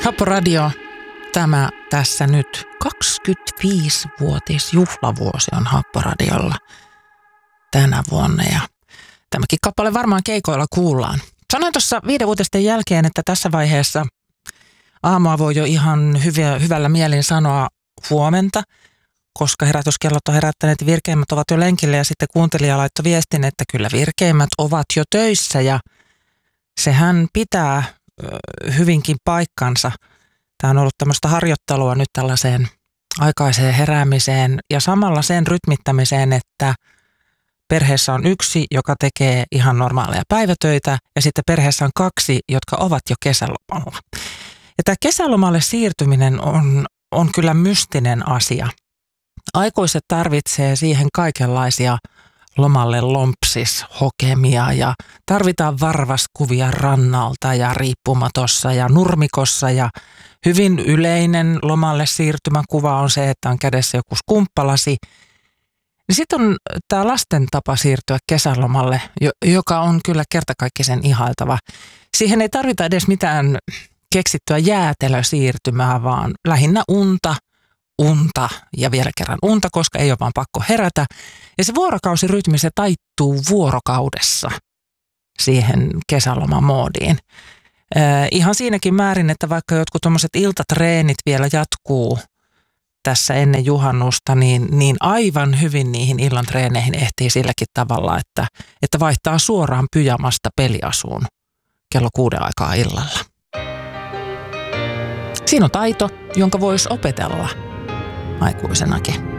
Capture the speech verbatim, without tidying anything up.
Happo Radio, tämä tässä nyt kaksikymmentäviisivuotisjuhlavuosi on Happo Radiolla tänä vuonna ja tämäkin kappale varmaan keikoilla kuullaan. Sanoin tuossa viiden uutisten jälkeen, että tässä vaiheessa aamua voi jo ihan hyviä, hyvällä mielin sanoa huomenta, koska herätyskellot on herättäneet, virkeimmät ovat jo lenkillä ja sitten kuuntelija laittoi viestin, että kyllä virkeimmät ovat jo töissä ja sehän pitää hyvinkin paikkansa. Tämä on ollut tämmöistä harjoittelua nyt tällaiseen aikaiseen heräämiseen ja samalla sen rytmittämiseen, että perheessä on yksi, joka tekee ihan normaaleja päivätöitä ja sitten perheessä on kaksi, jotka ovat jo kesälomalla. Ja tämä kesälomalle siirtyminen on, on kyllä mystinen asia. Aikuiset tarvitsee siihen kaikenlaisia lomalle lompsis hokemia ja tarvitaan varvaskuvia rannalta ja riippumatossa ja nurmikossa ja hyvin yleinen lomalle siirtymäkuva on se, että on kädessä joku skumppalasi. Sitten on tämä lasten tapa siirtyä kesälomalle, joka on kyllä kertakaikkisen ihailtava. Siihen ei tarvita edes mitään keksittyä jäätelösiirtymää, vaan lähinnä unta, unta ja vielä kerran unta, koska ei ole vaan pakko herätä. Ja se vuorokausirytmi, se taittuu vuorokaudessa siihen kesälomamoodiin. Äh, ihan siinäkin määrin, että vaikka jotkut tommoset iltatreenit vielä jatkuu tässä ennen juhannusta, niin, niin aivan hyvin niihin illan treeneihin ehtii silläkin tavalla, että, että vaihtaa suoraan pyjamasta peliasuun kello kuuden aikaa illalla. Siinä on taito, jonka voisi opetella aikuisenakin.